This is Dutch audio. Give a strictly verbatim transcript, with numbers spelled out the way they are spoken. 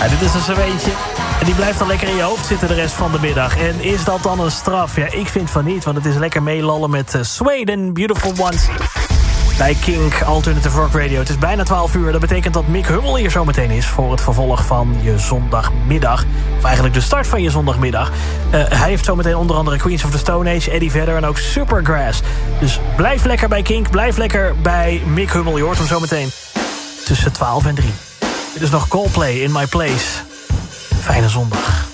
Ja, dit is een zo eentje. En die blijft dan lekker in je hoofd zitten de rest van de middag. En is dat dan een straf? Ja, ik vind van niet, want het is lekker meelallen met uh, Sweden, Beautiful Ones. Bij Kink Alternative Rock Radio. Het is bijna twaalf uur. Dat betekent dat Mick Hummel hier zo meteen is voor het vervolg van je zondagmiddag. Of eigenlijk de start van je zondagmiddag. Uh, hij heeft zo meteen onder andere Queens of the Stone Age, Eddie Vedder en ook Supergrass. Dus blijf lekker bij Kink. Blijf lekker bij Mick Hummel. Je hoort hem zo meteen tussen twaalf en drie. Dit is nog Coldplay in My Place. Fijne zondag.